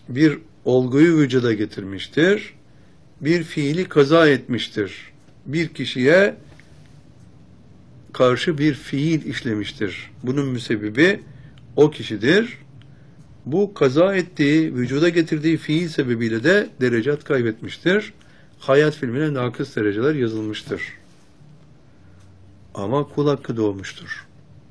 bir olguyu vücuda getirmiştir. Bir fiili kaza etmiştir. Bir kişiye karşı bir fiil işlemiştir. Bunun müsebbibi o kişidir. Bu kaza ettiği, vücuda getirdiği fiil sebebiyle de derecat kaybetmiştir. Hayat filmine nakıs dereceler yazılmıştır. Ama kul hakkı doğmuştur.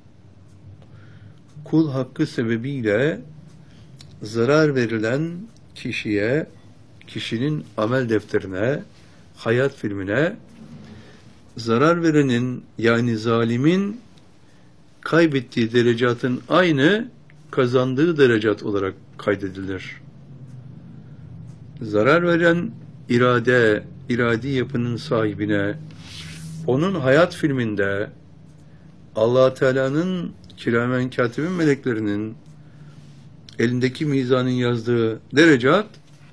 Kul hakkı sebebiyle zarar verilen kişiye, kişinin amel defterine, hayat filmine, zarar verenin yani zalimin kaybettiği derecatın aynı kazandığı derecat olarak kaydedilir. Zarar veren iradi yapının sahibine, onun hayat filminde Allah Teala'nın kiramen katibin meleklerinin elindeki mizanın yazdığı derecat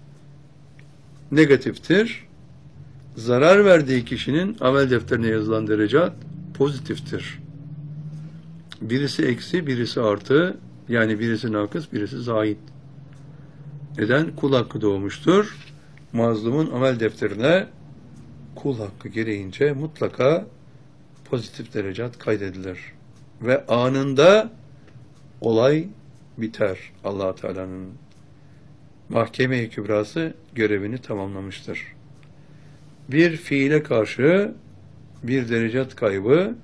negatiftir. Zarar verdiği kişinin amel defterine yazılan derecat pozitiftir. Birisi eksi, birisi artı, yani birisi nakıs, birisi zahid. Neden? Kul hakkı doğmuştur. Mazlumun amel defterine kul hakkı gereğince mutlaka pozitif derecat kaydedilir. Ve anında olay biter. Allah Teala'nın mahkeme-i kübrası görevini tamamlamıştır. Bir fiile karşı bir derecat kaybı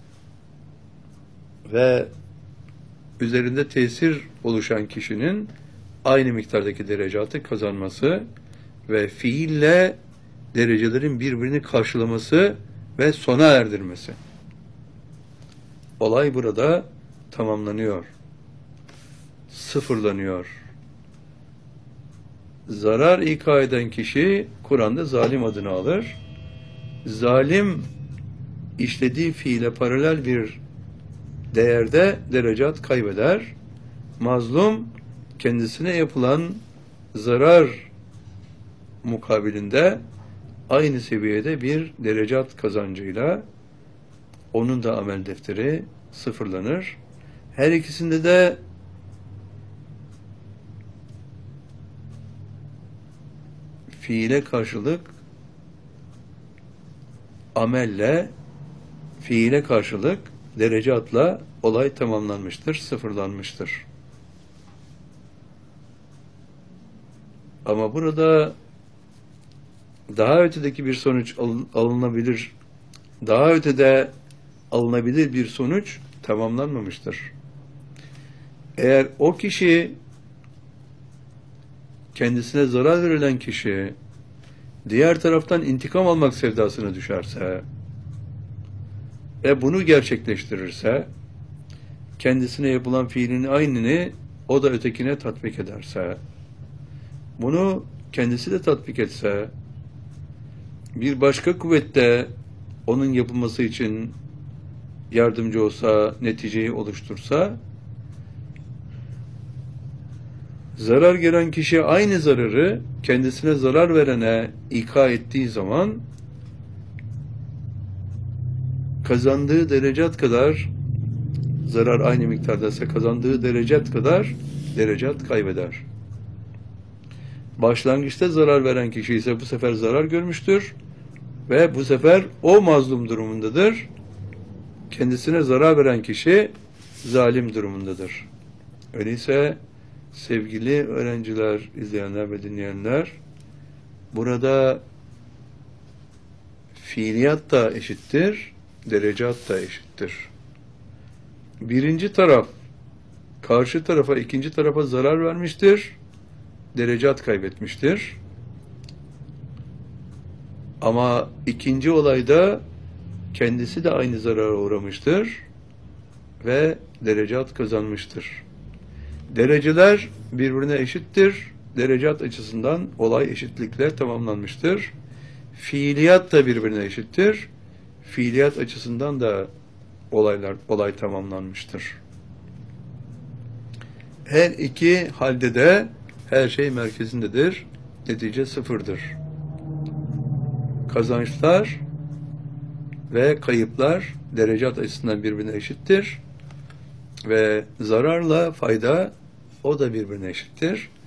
ve üzerinde tesir oluşan kişinin aynı miktardaki derecatı kazanması ve fiille derecelerin birbirini karşılaması ve sona erdirmesi. Olay burada tamamlanıyor. Sıfırlanıyor. Zarar ika eden kişi Kur'an'da zalim adını alır. Zalim işlediği fiile paralel bir değerde derecat kaybeder. Mazlum kendisine yapılan zarar mukabilinde aynı seviyede bir derecat kazancıyla onun da amel defteri sıfırlanır. Her ikisinde de fiile karşılık amelle, fiile karşılık derecatla olay tamamlanmıştır, sıfırlanmıştır. Ama burada daha ötedeki bir sonuç alınabilir, daha ötede alınabilir bir sonuç tamamlanmamıştır. Eğer o kişi, kendisine zarar verilen kişi, diğer taraftan intikam almak sevdasına düşerse ve bunu gerçekleştirirse, kendisine yapılan fiilin aynını o da ötekine tatbik ederse, bunu kendisi de tatbik etse, bir başka kuvvette onun yapılması için yardımcı olsa, neticeyi oluştursa, zarar gören kişi aynı zararı kendisine zarar verene ika ettiği zaman kazandığı derecat kadar, zarar aynı miktardaysa kazandığı derecat kadar derecat kaybeder. Başlangıçta zarar veren kişi ise bu sefer zarar görmüştür ve bu sefer o mazlum durumundadır. Kendisine zarar veren kişi zalim durumundadır. Öyleyse sevgili öğrenciler, izleyenler ve dinleyenler, burada fiiliyat da eşittir, derecat da eşittir. Birinci taraf, karşı tarafa, ikinci tarafa zarar vermiştir, derecat kaybetmiştir. Ama ikinci olayda kendisi de aynı zarara uğramıştır ve derecat kazanmıştır. Dereceler birbirine eşittir. Derecat açısından olay eşitlikle tamamlanmıştır. Fiiliyat da birbirine eşittir. Fiiliyat açısından da olay tamamlanmıştır. Her iki halde de her şey merkezindedir. Netice sıfırdır. Kazançlar ve kayıplar derecat açısından birbirine eşittir. Ve zararla fayda o da birbirine eşittir.